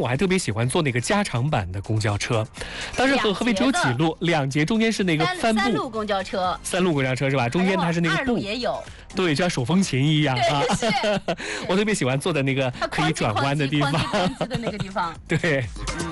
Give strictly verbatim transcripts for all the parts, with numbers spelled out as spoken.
我还特别喜欢坐那个加长版的公交车，当时合合肥只有几路，两节中间是那个帆布。 三路公交车。 三路公交车是吧？中间它是那个布。 二路也有。 对，就像手风琴一样啊。 是。 我特别喜欢坐在那个可以转弯的地方。 的那个地方。 对。 嗯。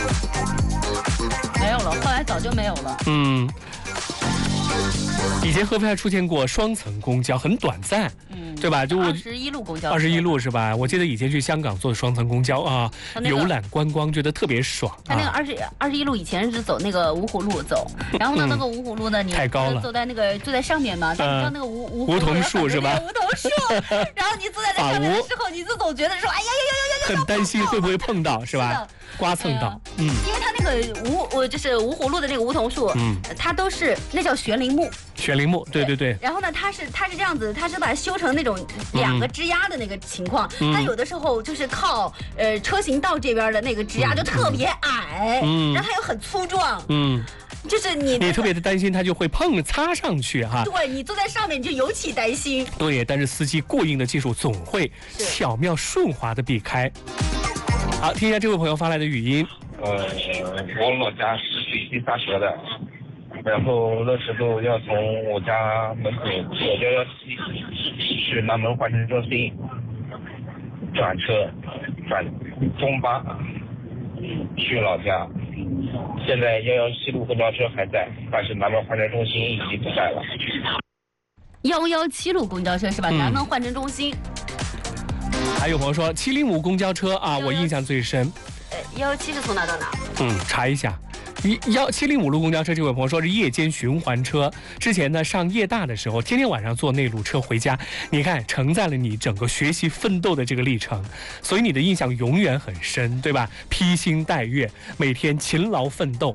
没有了，后来早就没有了。 嗯。以前合肥还出现过双层公交，很短暂，嗯，对吧？就我二十一路公交， 二十一路是吧？我记得以前去香港坐的双层公交啊，那个、游览观光，觉得特别爽。 它那个二十二十一路以前是走那个芜湖路走，然后呢，嗯、那个芜湖路呢，你太高了， 坐在那个坐在上面嘛，但你知道那个梧梧梧桐树是吧？ 梧桐树，然后你坐在那上面的时候，你就总觉得说，哎呀呀呀呀呀， 很担心会不会碰到，是吧？刮蹭到， 嗯，因为它那个梧我就是芜湖路的那个梧桐树，嗯，它都是那叫悬铃木。 悬铃木，对对对。 然后呢，它是它是这样子，它是把它修成那种两个枝丫的那个情况。嗯、它有的时候就是靠呃车行道这边的那个枝丫就特别矮，嗯，然后还有很粗壮，嗯，就是你你特别的担心它就会碰擦上去哈。 对，你坐在上面你就尤其担心。 对，但是司机过硬的技术总会巧妙顺滑的避开。好，听一下这位朋友发来的语音。 呃，我老家是水西大学的。然后那时候要从我家门口坐幺幺七去南门换乘中心转车转中巴去老家。现在幺幺七路公交车还在，但是南门换乘中心已经不在了。 幺幺七路公交车是吧？嗯、南门换乘中心。 还有朋友说七零五公交车啊，我印象最深。 呃，幺幺七是从哪到哪？ 嗯，查一下。幺七零五路公交车，这位朋友说是夜间循环车。之前呢，上夜大的时候，天天晚上坐那路车回家，你看承载了你整个学习奋斗的这个历程，所以你的印象永远很深，对吧？披星戴月，每天勤劳奋斗。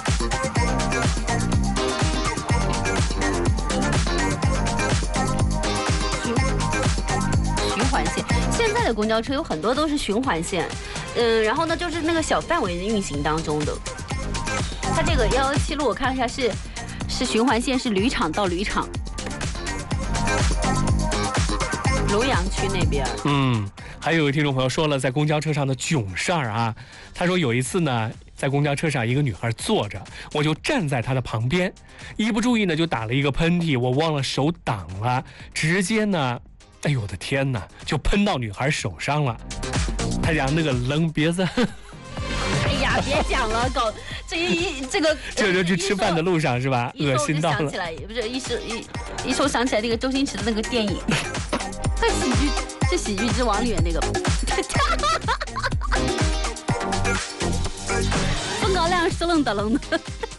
循环线，现在的公交车有很多都是循环线，嗯，然后呢，就是那个小范围的运行当中的。它这个幺幺七路我看了一下是是循环线，是旅场到旅场，庐阳区那边。 嗯，还有一位听众朋友说了在公交车上的囧事儿啊，他说有一次呢，在公交车上一个女孩坐着，我就站在她的旁边，一不注意呢就打了一个喷嚏，我忘了手挡了，直接呢，哎呦我的天哪，就喷到女孩手上了。他讲那个冷鼻子。 哎呀，别讲了，搞这一这个， 这就去吃饭的路上是吧？恶心到了。 想起来，不是一时一一说想起来那个周星驰的那个电影，在喜剧是喜剧之王里面那个。风高亮是愣的愣的。